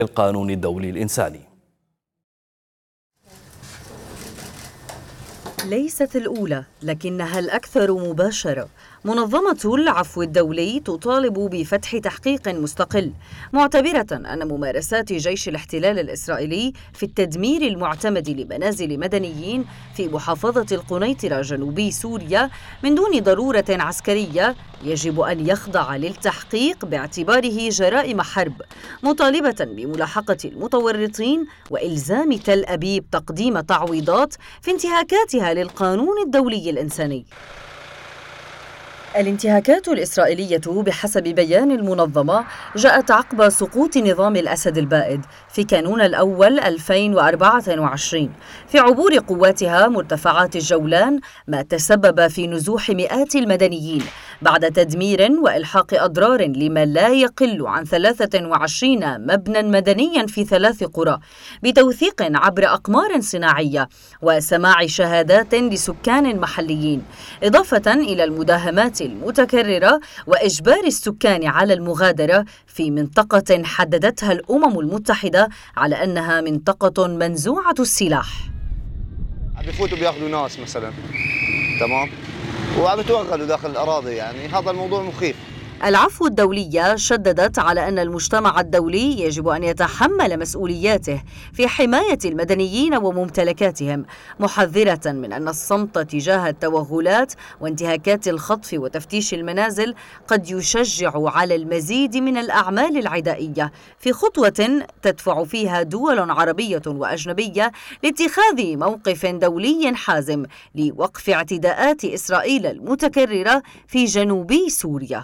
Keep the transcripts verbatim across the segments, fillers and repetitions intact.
القانون الدولي الإنساني. ليست الأولى لكنها الأكثر مباشرة. منظمة العفو الدولي تطالب بفتح تحقيق مستقل، معتبرة أن ممارسات جيش الاحتلال الإسرائيلي في التدمير المعتمد لمنازل مدنيين في محافظة القنيطرة جنوبي سوريا من دون ضرورة عسكرية يجب أن يخضع للتحقيق باعتباره جرائم حرب، مطالبة بملاحقة المتورطين وإلزام تل أبيب تقديم تعويضات في انتهاكاتها للقانون الدولي الإنساني. الانتهاكات الإسرائيلية بحسب بيان المنظمة جاءت عقب سقوط نظام الأسد البائد في كانون الأول ألفين وأربعة وعشرين في عبور قواتها مرتفعات الجولان، ما تسبب في نزوح مئات المدنيين بعد تدمير وإلحاق أضرار لما لا يقل عن ثلاثة وعشرين مبنى مدنيا في ثلاث قرى بتوثيق عبر أقمار صناعية وسماع شهادات لسكان محليين، إضافة إلى المداهمات المتكررة وإجبار السكان على المغادرة في منطقة حددتها الأمم المتحدة على أنها منطقة منزوعة السلاح. عم بفوتوا بياخذوا ناس مثلا، تمام، وعم بتوغلوا داخل الأراضي، يعني هذا الموضوع مخيف. العفو الدولية شددت على أن المجتمع الدولي يجب أن يتحمل مسؤولياته في حماية المدنيين وممتلكاتهم، محذرة من أن الصمت تجاه التوغلات وانتهاكات الخطف وتفتيش المنازل قد يشجع على المزيد من الأعمال العدائية، في خطوة تدفع فيها دول عربية وأجنبية لاتخاذ موقف دولي حازم لوقف اعتداءات إسرائيل المتكررة في جنوب سوريا.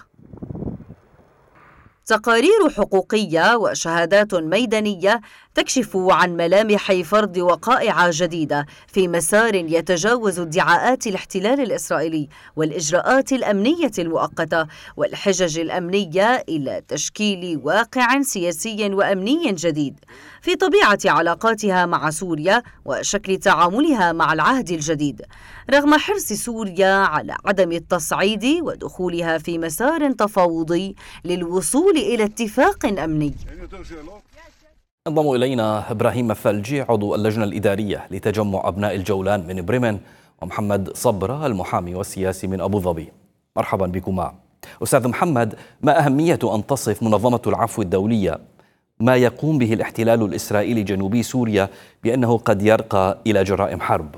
تقارير حقوقية وشهادات ميدانية تكشف عن ملامح فرض وقائع جديدة في مسار يتجاوز ادعاءات الاحتلال الإسرائيلي والإجراءات الأمنية المؤقتة والحجج الأمنية إلى تشكيل واقع سياسي وأمني جديد في طبيعة علاقاتها مع سوريا وشكل تعاملها مع العهد الجديد، رغم حرص سوريا على عدم التصعيد ودخولها في مسار تفاوضي للوصول إلى اتفاق أمني. انضم إلينا إبراهيم فلجي عضو اللجنة الإدارية لتجمع أبناء الجولان من بريمن، ومحمد صبرة المحامي والسياسي من أبو ظبي. مرحبا بكما. أستاذ محمد، ما أهمية أن تصف منظمة العفو الدولية ما يقوم به الاحتلال الإسرائيلي جنوبي سوريا بأنه قد يرقى إلى جرائم حرب؟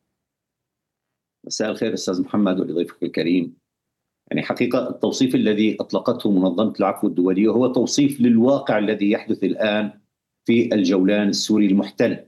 مساء الخير أستاذ محمد ولضيفك الكريم. يعني حقيقة التوصيف الذي أطلقته منظمة العفو الدولية هو توصيف للواقع الذي يحدث الآن في الجولان السوري المحتل.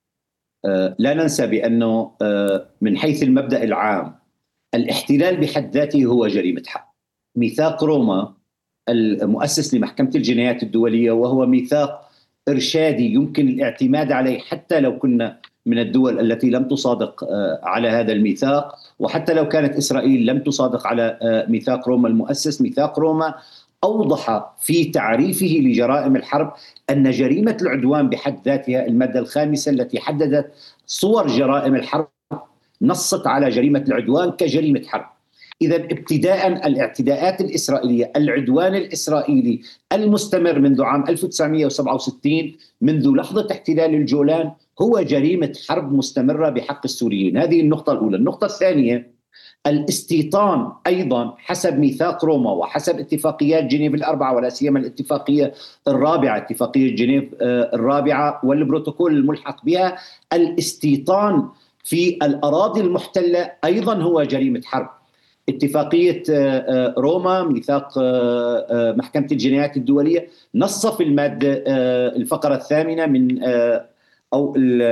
آه لا ننسى بأنه آه من حيث المبدأ العام الاحتلال بحد ذاته هو جريمة حرب. ميثاق روما المؤسس لمحكمة الجنايات الدولية وهو ميثاق إرشادي يمكن الاعتماد عليه حتى لو كنا من الدول التي لم تصادق على هذا الميثاق، وحتى لو كانت إسرائيل لم تصادق على ميثاق روما المؤسس. ميثاق روما أوضح في تعريفه لجرائم الحرب أن جريمة العدوان بحد ذاتها، المادة الخامسة التي حددت صور جرائم الحرب، نصت على جريمة العدوان كجريمة حرب. إذا ابتداء الاعتداءات الإسرائيلية، العدوان الإسرائيلي المستمر منذ عام ألف وتسعمئة وسبعة وستين، منذ لحظة احتلال الجولان، هو جريمة حرب مستمرة بحق السوريين. هذه النقطة الأولى. النقطة الثانية، الاستيطان أيضا حسب ميثاق روما وحسب اتفاقيات جنيف الأربعة، ولا سيما الاتفاقية الرابعة، اتفاقية جنيف الرابعة والبروتوكول الملحق بها، الاستيطان في الأراضي المحتلة أيضا هو جريمة حرب. اتفاقية روما، ميثاق محكمة الجنايات الدولية، نص في المادة الفقرة الثامنة من أو ال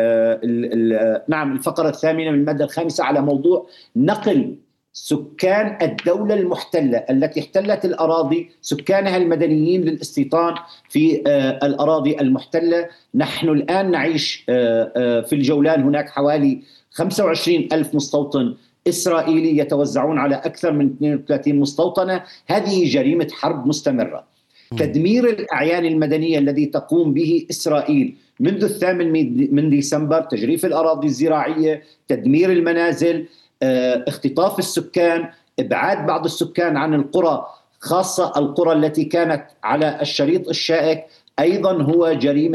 ال نعم الفقرة الثامنة من المادة الخامسة على موضوع نقل سكان الدولة المحتلة التي احتلت الأراضي، سكانها المدنيين، للاستيطان في الأراضي المحتلة. نحن الآن نعيش في الجولان، هناك حوالي خمسة وعشرين ألف مستوطن إسرائيلي يتوزعون على أكثر من اثنين وثلاثين مستوطنة. هذه جريمة حرب مستمرة. تدمير الأعيان المدنية الذي تقوم به إسرائيل منذ الثامن من ديسمبر، تجريف الأراضي الزراعية، تدمير المنازل، اختطاف السكان، إبعاد بعض السكان عن القرى، خاصة القرى التي كانت على الشريط الشائك، أيضا هو جريمة